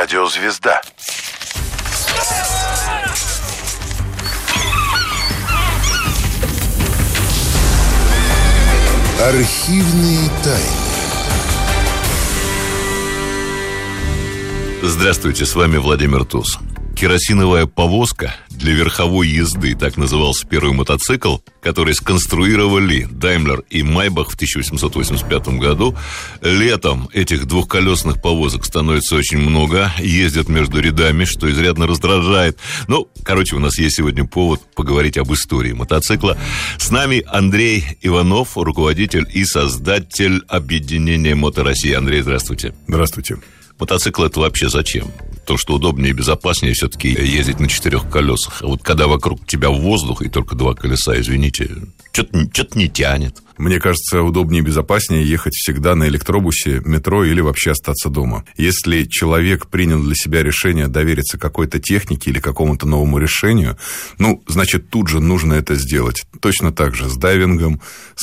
Радиозвезда. Архивные тайны. Здравствуйте, с вами Владимир Туз. Керосиновая повозка для верховой езды, так назывался первый мотоцикл, который сконструировали Daimler и Maybach в 1885 году. Летом этих двухколесных повозок становится очень много, ездят между рядами, что изрядно раздражает. Ну, короче, у нас есть сегодня повод поговорить об истории мотоцикла. С нами Андрей Иванов, руководитель и создатель объединения Мото России. Андрей, здравствуйте. Здравствуйте. Мотоцикл — это вообще зачем? То, что удобнее и безопаснее все-таки ездить на 4 колесах. А вот когда вокруг тебя воздух и только 2 колеса, извините, что-то не тянет. Мне кажется, удобнее и безопаснее ехать всегда на электробусе, метро или вообще остаться дома. Если человек принял для себя решение довериться какой-то технике или какому-то новому решению, значит, тут же нужно это сделать. Точно так же с дайвингом,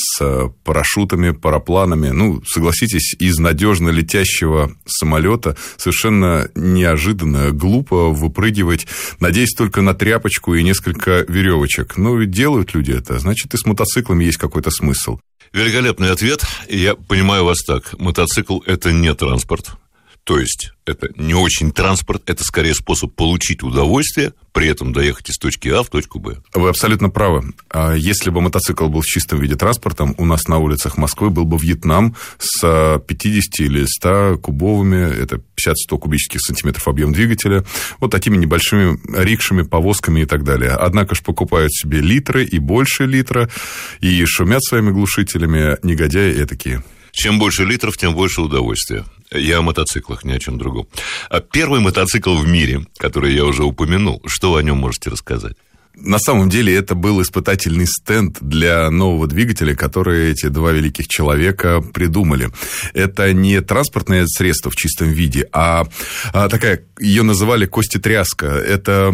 с парашютами, парапланами. Согласитесь, из надежно летящего самолета совершенно неожиданно, глупо выпрыгивать, надеясь только на тряпочку и несколько веревочек. Ведь делают люди это, значит, и с мотоциклами есть какой-то смысл. Великолепный ответ. Я понимаю вас так. Мотоцикл – это не транспорт. То есть, это не очень транспорт, это скорее способ получить удовольствие, при этом доехать из точки А в точку Б. Вы абсолютно правы. Если бы мотоцикл был в чистом виде транспортом, у нас на улицах Москвы был бы Вьетнам с 50 или 100 кубовыми, это 50-100 кубических сантиметров объем двигателя, вот такими небольшими рикшами, повозками и так далее. Однако же покупают себе литры и больше литра, и шумят своими глушителями негодяи этакие. Чем больше литров, тем больше удовольствия. Я о мотоциклах, ни о чем другом. А первый мотоцикл в мире, который я уже упомянул, что вы о нем можете рассказать? На самом деле это был испытательный стенд для нового двигателя, который эти два великих человека придумали. Это не транспортное средство в чистом виде, а такая, ее называли костетряска. Это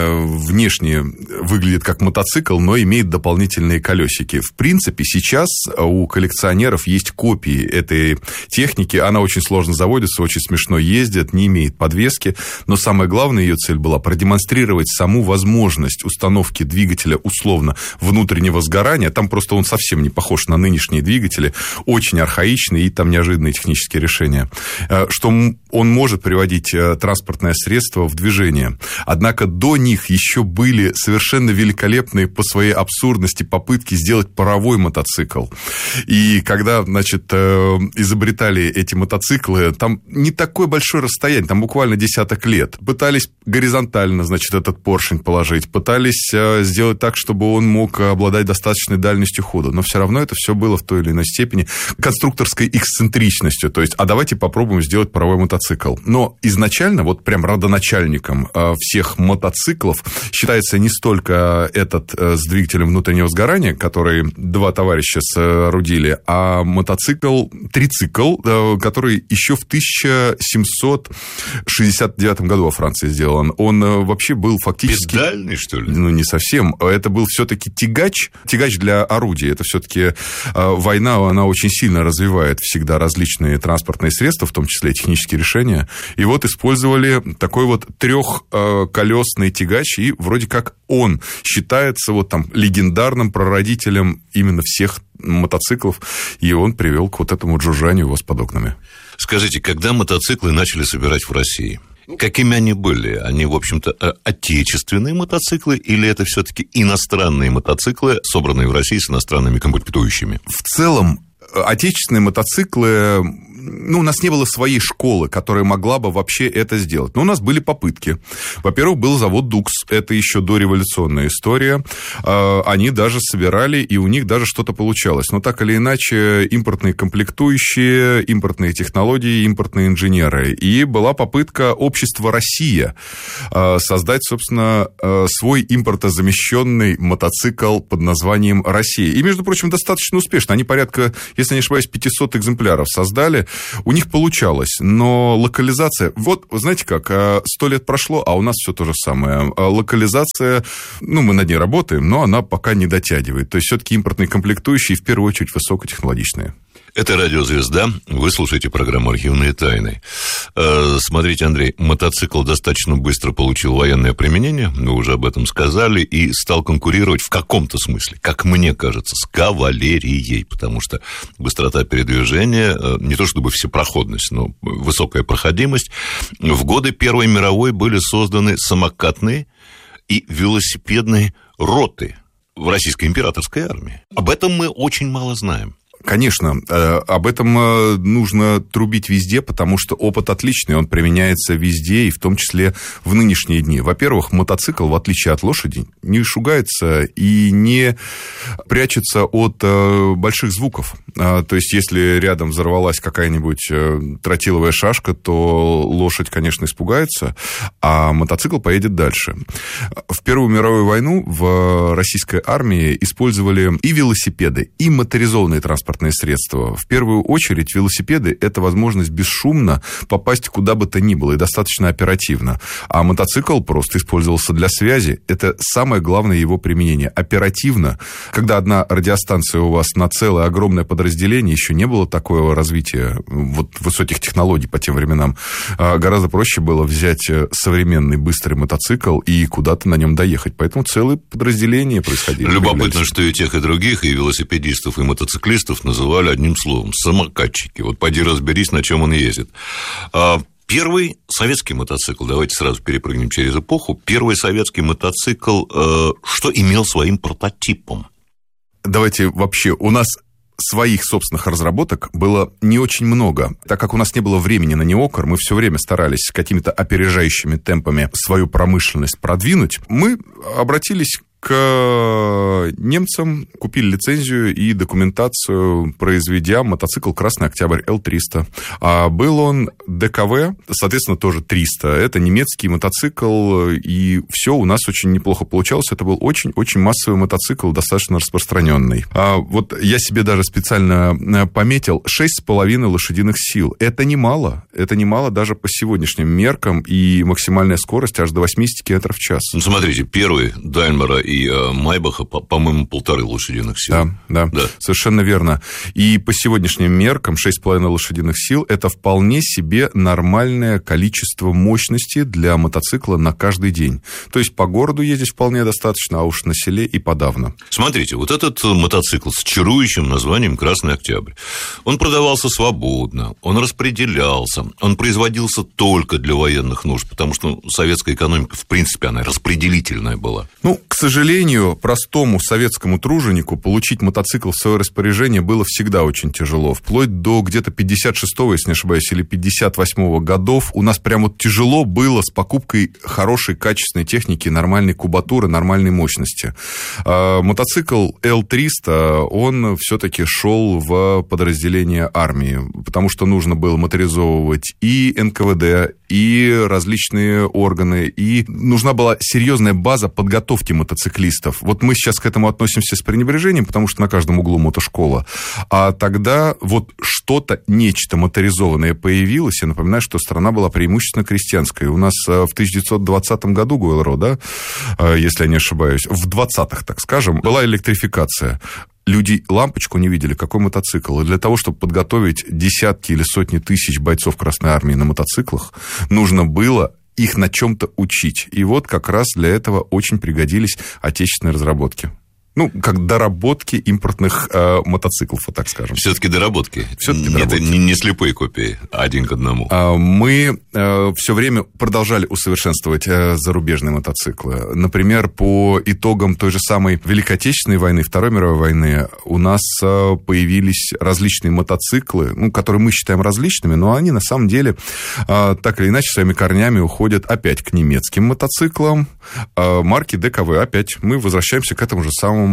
внешне выглядит как мотоцикл, но имеет дополнительные колесики. В принципе, сейчас у коллекционеров есть копии этой техники. Она очень сложно заводится, очень смешно ездит, не имеет подвески. Но самое главное, ее цель была продемонстрировать саму возможность установки двигателя условно внутреннего сгорания. Там просто он совсем не похож на нынешние двигатели, очень архаичные и там неожиданные технические решения. Что он может приводить транспортное средство в движение. Однако до них еще были совершенно великолепные по своей абсурдности попытки сделать паровой мотоцикл. И когда, изобретали эти мотоциклы, там не такое большое расстояние, там буквально десяток лет. Пытались горизонтально, этот поршень положить, пытались сделать так, чтобы он мог обладать достаточной дальностью хода. Но все равно это все было в той или иной степени конструкторской эксцентричностью. То есть, давайте попробуем сделать паровой мотоцикл. Но изначально, прям родоначальником всех мотоциклов считается не столько этот с двигателем внутреннего сгорания, который два товарища соорудили, а трицикл, который еще в 1769 году во Франции сделан. Он вообще был фактически... Педальный, что ли? Не совсем. Это был все-таки тягач для орудия. Это все-таки война, она очень сильно развивает всегда различные транспортные средства, в том числе и технические решения. И использовали такой трехколесный тягач, и вроде как он считается легендарным прародителем именно всех мотоциклов, и он привел к этому жужжанию у вас под окнами. Скажите, когда мотоциклы начали собирать в России? Какими они были? Они, в общем-то, отечественные мотоциклы или это все-таки иностранные мотоциклы, собранные в России с иностранными комплектующими? В целом, отечественные мотоциклы... у нас не было своей школы, которая могла бы вообще это сделать. Но у нас были попытки. Во-первых, был завод «Дукс». Это еще дореволюционная история. Они даже собирали, и у них даже что-то получалось. Но так или иначе, импортные комплектующие, импортные технологии, импортные инженеры. И была попытка общества «Россия» создать, собственно, свой импортозамещенный мотоцикл под названием «Россия». И, между прочим, достаточно успешно. Они порядка, если не ошибаюсь, 500 экземпляров создали. У них получалось, но локализация... знаете как, 100 лет прошло, а у нас все то же самое. Локализация, мы над ней работаем, но она пока не дотягивает. То есть, все-таки импортные комплектующие, в первую очередь, высокотехнологичные. Это «Радиозвезда». Вы слушаете программу «Архивные тайны». Смотрите, Андрей, мотоцикл достаточно быстро получил военное применение, мы уже об этом сказали, и стал конкурировать в каком-то смысле, как мне кажется, с кавалерией, потому что быстрота передвижения, не то чтобы всепроходность, но высокая проходимость. В годы Первой мировой были созданы самокатные и велосипедные роты в Российской императорской армии. Об этом мы очень мало знаем. Конечно, об этом нужно трубить везде, потому что опыт отличный, он применяется везде, и в том числе в нынешние дни. Во-первых, мотоцикл, в отличие от лошади, не шугается и не прячется от больших звуков. То есть, если рядом взорвалась какая-нибудь тротиловая шашка, то лошадь, конечно, испугается, а мотоцикл поедет дальше. В Первую мировую войну в российской армии использовали и велосипеды, и моторизованные транспортные средства. В первую очередь, велосипеды – это возможность бесшумно попасть куда бы то ни было и достаточно оперативно. А мотоцикл просто использовался для связи. Это самое главное его применение. Оперативно. Когда одна радиостанция у вас на целое огромное подразделение, еще не было такого развития вот высоких технологий по тем временам. Гораздо проще было взять современный быстрый мотоцикл и куда-то на нем доехать. Поэтому целые подразделения происходили. Любопытно, что и тех, и других, и велосипедистов, и мотоциклистов называли одним словом – самокатчики. Вот поди разберись, на чем он ездит. Первый советский мотоцикл, давайте сразу перепрыгнем через эпоху, первый советский мотоцикл, что имел своим прототипом? Давайте вообще, у нас своих собственных разработок было не очень много. Так как у нас не было времени на неокр, мы все время старались какими-то опережающими темпами свою промышленность продвинуть, мы обратились к немцам, купили лицензию и документацию, произведя мотоцикл «Красный Октябрь» L300. А был он ДКВ, соответственно, тоже 300. Это немецкий мотоцикл, и все у нас очень неплохо получалось. Это был очень-очень массовый мотоцикл, достаточно распространенный. А вот я себе даже специально пометил 6,5 лошадиных сил. Это немало. Это немало даже по сегодняшним меркам, и максимальная скорость аж до 80 км в час. Ну, смотрите, первый Даймлера и Майбаха, по-моему, 1,5 лошадиных сил. Да, совершенно верно. И по сегодняшним меркам 6,5 лошадиных сил – это вполне себе нормальное количество мощности для мотоцикла на каждый день. То есть по городу ездить вполне достаточно, а уж на селе и подавно. Смотрите, вот этот мотоцикл с чарующим названием «Красный Октябрь», он продавался свободно, он распределялся, он производился только для военных нужд, потому что советская экономика, в принципе, она распределительная была. Ну, к сожалению, простому советскому труженику получить мотоцикл в свое распоряжение было всегда очень тяжело. Вплоть до где-то 56-го, если не ошибаюсь, или 58-го годов у нас прям вот тяжело было с покупкой хорошей, качественной техники, нормальной кубатуры, нормальной мощности. Мотоцикл L300, он все-таки шел в подразделение армии, потому что нужно было моторизовывать и НКВД, и различные органы, и нужна была серьезная база подготовки мотоциклистов. Вот мы сейчас к этому относимся с пренебрежением, потому что на каждом углу мотошкола. А тогда вот что-то, нечто моторизованное появилось. Я напоминаю, что страна была преимущественно крестьянской. У нас в 1920 году, ГУЛРО, да, если я не ошибаюсь, в 20-х, так скажем, была электрификация. Люди лампочку не видели, какой мотоцикл. И для того, чтобы подготовить десятки или сотни тысяч бойцов Красной Армии на мотоциклах, нужно было их на чем-то учить. И вот как раз для этого очень пригодились отечественные разработки. Ну, как доработки импортных мотоциклов, вот так скажем. Все-таки доработки. Это не слепые копии, 1 к 1. Мы все время продолжали усовершенствовать зарубежные мотоциклы. Например, по итогам той же самой Великой Отечественной войны, Второй мировой войны, у нас появились различные мотоциклы, ну, которые мы считаем различными, но они на самом деле так или иначе своими корнями уходят опять к немецким мотоциклам марки ДКВ. Опять мы возвращаемся к этому же самому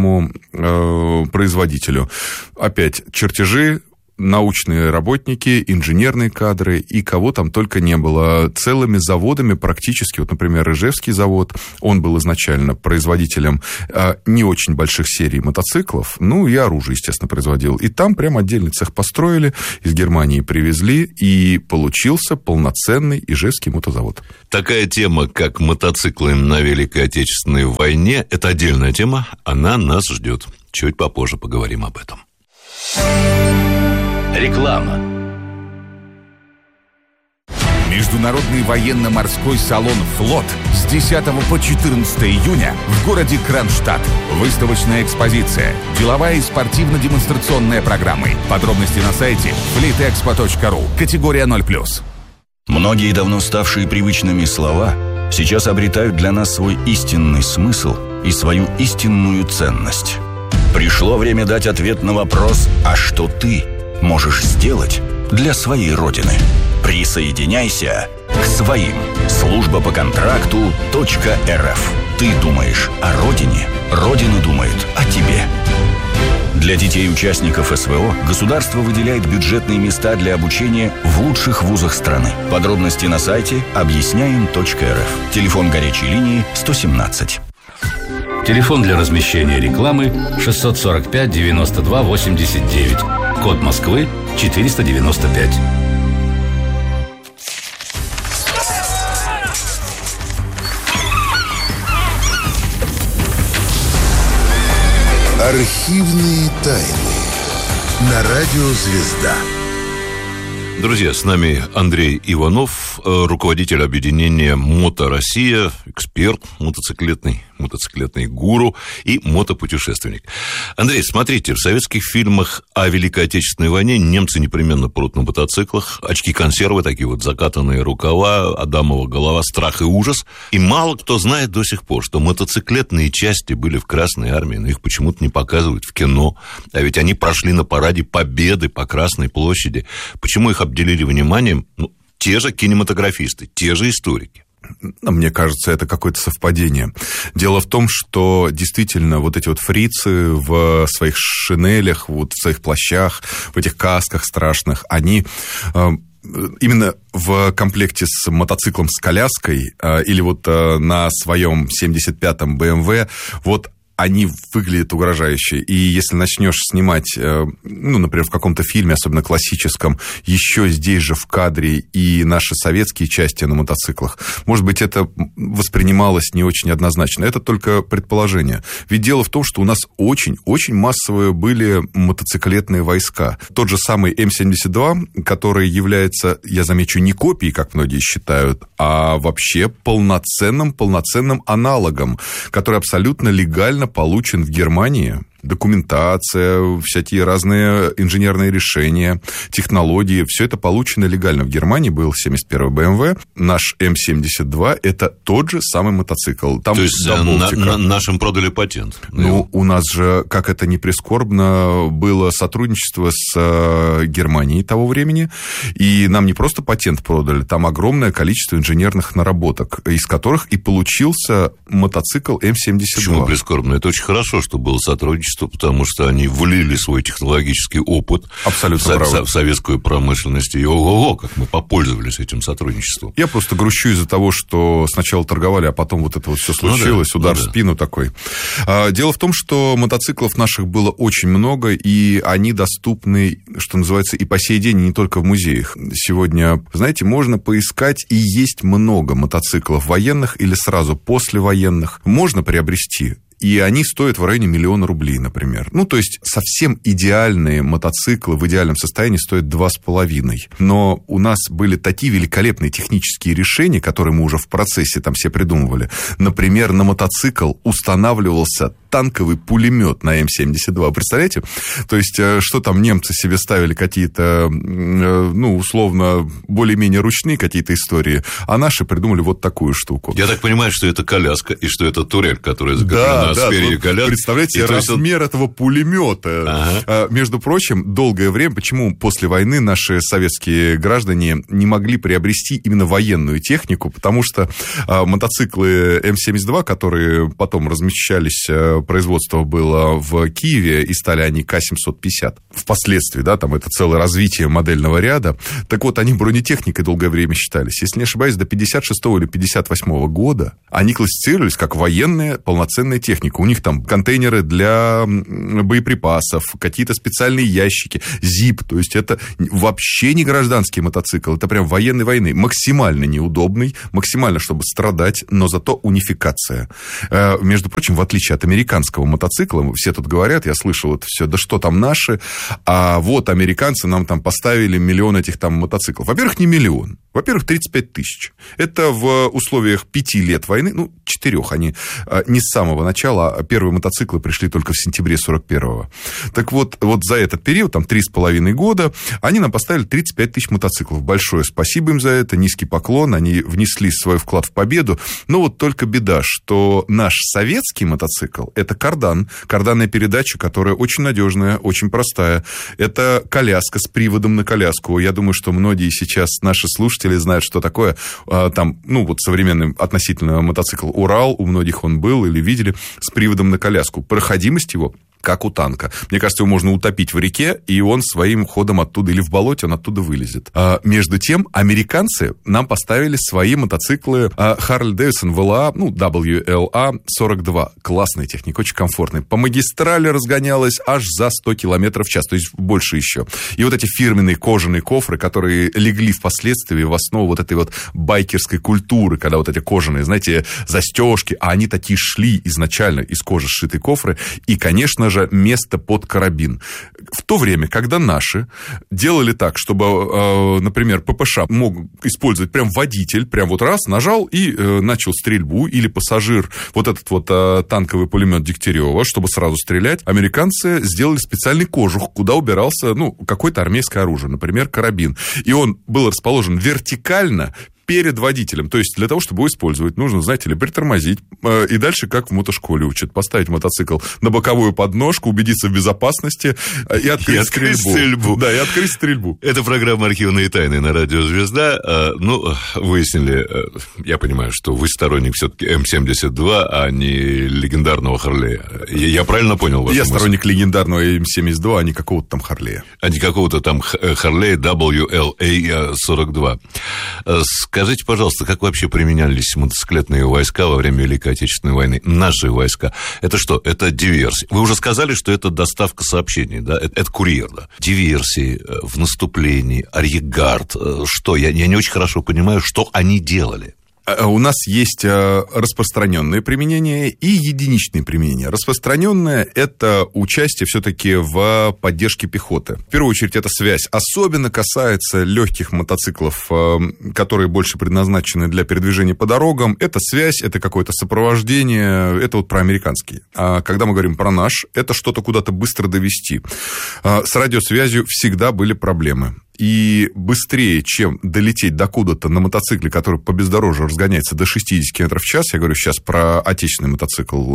производителю. Опять чертежи, научные работники, инженерные кадры и кого там только не было. Целыми заводами практически, вот, например, Ижевский завод, он был изначально производителем не очень больших серий мотоциклов, ну и оружие, естественно, производил. И там прям отдельный цех построили, из Германии привезли, и получился полноценный Ижевский мотозавод. Такая тема, как мотоциклы на Великой Отечественной войне, это отдельная тема, она нас ждет. Чуть попозже поговорим об этом. Реклама. Международный военно-морской салон «Флот» с 10 по 14 июня в городе Кронштадт. Выставочная экспозиция, деловая и спортивно-демонстрационная программы. Подробности на сайте fleetexpo.ru. Категория 0+. Многие давно ставшие привычными слова сейчас обретают для нас свой истинный смысл и свою истинную ценность. Пришло время дать ответ на вопрос: а что ты можешь сделать для своей Родины? Присоединяйся к своим. Служба по контракту .рф. Ты думаешь о Родине, Родина думает о тебе. Для детей-участников СВО государство выделяет бюджетные места для обучения в лучших вузах страны. Подробности на сайте объясняем.рф. Телефон горячей линии 117. Телефон для размещения рекламы 645 92 89. Код Москвы 495. Архивные тайны на радио «Звезда». Друзья, с нами Андрей Иванов, руководитель объединения «Мото Россия», эксперт мотоциклетный гуру и мотопутешественник. Андрей, смотрите, в советских фильмах о Великой Отечественной войне немцы непременно прут на мотоциклах, очки-консервы, такие вот закатанные рукава, адамова голова, страх и ужас. И мало кто знает до сих пор, что мотоциклетные части были в Красной армии, но их почему-то не показывают в кино. А ведь они прошли на параде Победы по Красной площади. Почему их обделили вниманием? Те же кинематографисты, те же историки. Мне кажется, это какое-то совпадение. Дело в том, что действительно вот эти вот фрицы в своих шинелях, вот в своих плащах, в этих касках страшных, они именно в комплекте с мотоциклом с коляской или вот на своем 75-м BMW, вот они выглядят угрожающе. И если начнешь снимать, например, в каком-то фильме, особенно классическом, еще здесь же в кадре и наши советские части на мотоциклах, может быть, это воспринималось не очень однозначно. Это только предположение. Ведь дело в том, что у нас очень-очень массовые были мотоциклетные войска. Тот же самый М-72, который является, я замечу, не копией, как многие считают, а вообще полноценным аналогом, который абсолютно легально получен в Германии. Документация, всякие разные инженерные решения, технологии, все это получено легально. В Германии был 71-й BMW, наш М-72, это тот же самый мотоцикл. Там то есть нашим продали патент? У нас же, как это ни прискорбно, было сотрудничество с Германией того времени, и нам не просто патент продали, там огромное количество инженерных наработок, из которых и получился мотоцикл М-72. Почему прискорбно? Это очень хорошо, что было сотрудничество, потому что они влили свой технологический опыт в советскую промышленность. И ого-го, как мы попользовались этим сотрудничеством. Я просто грущу из-за того, что сначала торговали, а потом вот это вот все случилось, удар в спину такой. Дело в том, что мотоциклов наших было очень много, и они доступны, что называется, и по сей день, не только в музеях. Сегодня, знаете, можно поискать, и есть много мотоциклов военных или сразу послевоенных. Можно приобрести. И они стоят в районе 1 000 000 рублей, например. То есть, совсем идеальные мотоциклы в идеальном состоянии стоят 2,5. Но у нас были такие великолепные технические решения, которые мы уже в процессе там все придумывали. Например, на мотоцикл устанавливался танковый пулемет на М-72. Представляете? То есть, что там немцы себе ставили какие-то, условно, более-менее ручные какие-то истории, а наши придумали вот такую штуку. Я так понимаю, что это коляска, и что это турель, которая закреплена спереди коляски. Представляете, размер этого пулемета. Ага. Между прочим, долгое время, почему после войны наши советские граждане не могли приобрести именно военную технику, потому что мотоциклы М-72, которые потом размещались, производство было в Киеве, и стали они К-750. Впоследствии, там это целое развитие модельного ряда. Так вот, они бронетехникой долгое время считались. Если не ошибаюсь, до 56 или 58 года они классифицировались как военная полноценная техника. технику. У них там контейнеры для боеприпасов, какие-то специальные ящики, зип. То есть это вообще не гражданский мотоцикл. Это прям военной войны. Максимально неудобный, максимально, чтобы страдать, но зато унификация. Между прочим, в отличие от американского мотоцикла, все тут говорят, я слышал это все, да что там наши, а вот американцы нам там поставили миллион этих там мотоциклов. Во-первых, не миллион. Во-первых, 35 тысяч. Это в условиях 5 лет войны, 4, они не с самого начала, а первые мотоциклы пришли только в сентябре 41-го. Так вот за этот период, там 3,5 года, они нам поставили 35 тысяч мотоциклов. Большое спасибо им за это, низкий поклон, они внесли свой вклад в победу. Но вот только беда, что наш советский мотоцикл – это кардан, карданная передача, которая очень надежная, очень простая. Это коляска с приводом на коляску. Я думаю, что многие сейчас наши слушатели знают, что такое там, современный относительно мотоцикл «Урал», у многих он был или видели, с приводом на коляску. Проходимость его как у танка. Мне кажется, его можно утопить в реке, и он своим ходом оттуда, или в болоте он оттуда вылезет. Между тем, американцы нам поставили свои мотоциклы Harley Davidson VLA, WLA 42. Классная техника, очень комфортная. По магистрали разгонялась аж за 100 км в час, то есть больше еще. И вот эти фирменные кожаные кофры, которые легли впоследствии в основу вот этой вот байкерской культуры, когда вот эти кожаные, знаете, застежки, а они такие шли изначально из кожи сшитые кофры, и, конечно же, место под карабин. В то время, когда наши делали так, чтобы, например, ППШ мог использовать прям водитель, прям вот раз нажал и начал стрельбу, или пассажир, вот этот вот танковый пулемет Дегтярева, чтобы сразу стрелять, американцы сделали специальный кожух, куда убирался, какое-то армейское оружие, например, карабин. И он был расположен вертикально перед водителем. То есть, для того, чтобы его использовать, нужно, знаете ли, притормозить. И дальше, как в мотошколе учат, поставить мотоцикл на боковую подножку, убедиться в безопасности и открыть стрельбу. Да, и открыть стрельбу. Это программа «Архивные тайны» на радио «Звезда». Выяснили, я понимаю, что вы сторонник все-таки М-72, а не легендарного Харлея. Я правильно понял вас? Я сторонник легендарного М-72, а не какого-то там Харлея. А не какого-то там Харлея WLA 42. Скажите, пожалуйста, как вообще применялись мотоциклетные войска во время Великой Отечественной войны? Наши войска. Это что? Это диверсии. Вы уже сказали, что это доставка сообщений, да? Это курьер, да? Диверсии в наступлении, арьергард. Что? Я не очень хорошо понимаю, что они делали. У нас есть распространенное применение и единичное применение. Распространенное – это участие все-таки в поддержке пехоты. В первую очередь, это связь. Особенно касается легких мотоциклов, которые больше предназначены для передвижения по дорогам. Это связь, это какое-то сопровождение. Это вот про американские. А когда мы говорим про наш, это что-то куда-то быстро довести. С радиосвязью всегда были проблемы. И быстрее, чем долететь до куда-то на мотоцикле, который по бездорожью разгоняется до 60 км в час, я говорю сейчас про отечественный мотоцикл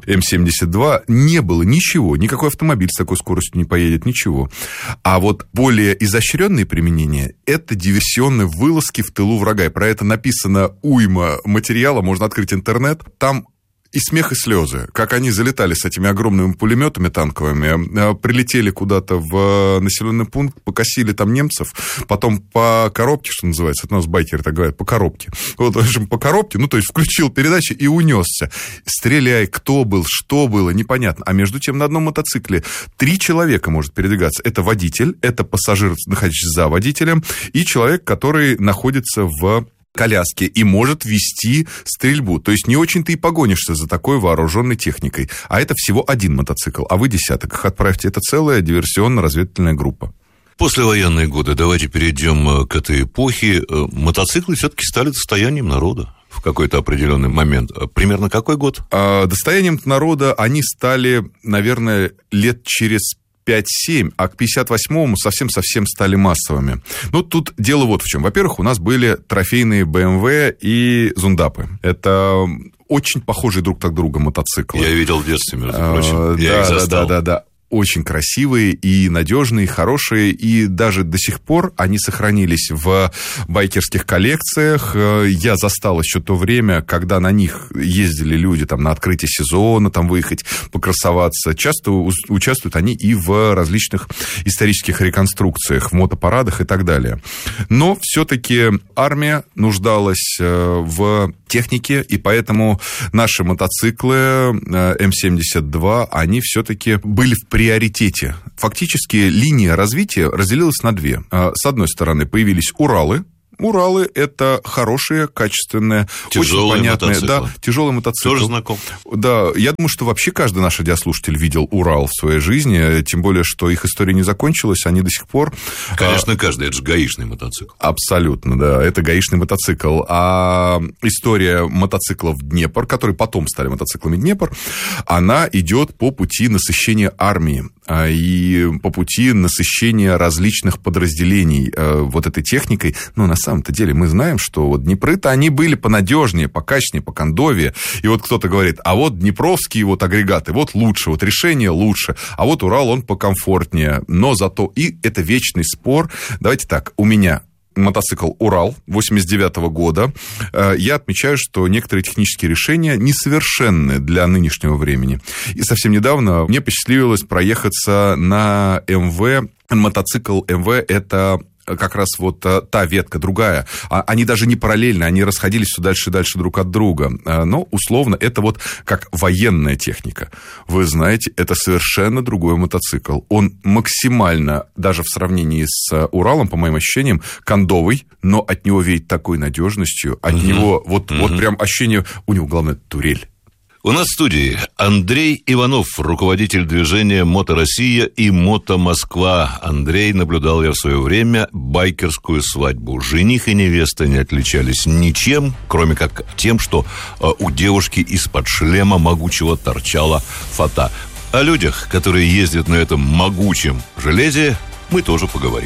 М-72, не было ничего, никакой автомобиль с такой скоростью не поедет, ничего. А вот более изощренные применения – это диверсионные вылазки в тылу врага. И про это написано уйма материала, можно открыть интернет, там и смех, и слезы. Как они залетали с этими огромными пулеметами танковыми, прилетели куда-то в населенный пункт, покосили там немцев, потом по коробке, что называется, это у нас байкеры так говорят, по коробке. Вот, в общем, по коробке, то есть включил передачу и унесся. Стреляй, кто был, что было, непонятно. А между тем на одном мотоцикле 3 человека может передвигаться. Это водитель, это пассажир, находящийся за водителем, и человек, который находится в коляске и может вести стрельбу. То есть не очень-то и погонишься за такой вооруженной техникой. А это всего один мотоцикл, а вы десяток их отправьте. Это целая диверсионно-разведывательная группа. Послевоенные годы, давайте перейдем к этой эпохе. Мотоциклы все-таки стали достоянием народа в какой-то определенный момент. Примерно какой год? Достоянием народа они стали, наверное, лет через 5-7, а к 58-му совсем-совсем стали массовыми. Тут дело вот в чем. Во-первых, у нас были трофейные BMW и зундапы. Это очень похожие друг от друга мотоциклы. Я видел в детстве, между прочим. Я их застал. Да. Очень красивые и надежные, и хорошие, и даже до сих пор они сохранились в байкерских коллекциях. Я застал еще то время, когда на них ездили люди там, на открытие сезона, там выехать, покрасоваться. Часто участвуют они и в различных исторических реконструкциях, в мотопарадах и так далее. Но все-таки армия нуждалась в техники, и поэтому наши мотоциклы М-72, они все-таки были в приоритете. Фактически линия развития разделилась на две. С одной стороны, появились Уралы. Уралы – это хорошие, качественные, тяжелые очень понятные. мотоциклы. Да, тяжелый мотоцикл. Тоже знаком. Да, я думаю, что вообще каждый наш радиослушатель видел Урал в своей жизни, тем более, что их история не закончилась, они до сих пор... Конечно, каждый, это же гаишный мотоцикл. Абсолютно, да, это гаишный мотоцикл. А история мотоциклов Днепр, которые потом стали мотоциклами Днепр, она идет по пути насыщения армии и по пути насыщения различных подразделений вот этой техникой. Но на самом-то деле мы знаем, что вот Днепры-то они были понадежнее, покачнее, покондовее. И вот кто-то говорит, а вот днепровские вот агрегаты, вот лучше, вот решение лучше. А вот Урал, он покомфортнее. Но зато и это вечный спор. Давайте так, у меня мотоцикл «Урал» 89-го года. Я отмечаю, что некоторые технические решения несовершенны для нынешнего времени. И совсем недавно мне посчастливилось проехаться на МВ. Мотоцикл МВ – это как раз вот та ветка, другая. Они даже не параллельно, они расходились все дальше и дальше друг от друга. Но, условно, это вот как военная техника. Вы знаете, это совершенно другой мотоцикл. Он максимально, даже в сравнении с Уралом, по моим ощущениям, кондовый, но от него веет такой надежностью, от него вот прям ощущение, у него, главное, турель. У нас в студии Андрей Иванов, руководитель движения «Мото Россия» и «Мото Москва». Андрей наблюдал я в свое время байкерскую свадьбу. Жених и невеста не отличались ничем, кроме как тем, что у девушки из-под шлема могучего торчала фата. О людях, которые ездят на этом могучем железе, мы тоже поговорим.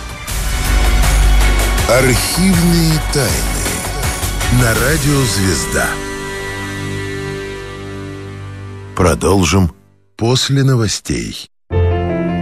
Архивные тайны на радио «Звезда». Продолжим после новостей.